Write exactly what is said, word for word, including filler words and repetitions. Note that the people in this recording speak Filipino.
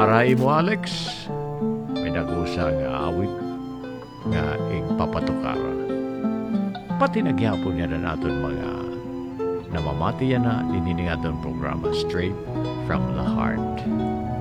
Para imo Alex, may nagusa nga awit nga igpapatukara. Pati nagyapon niya na naton mga namamati yan na nininingaton programa straight from the heart.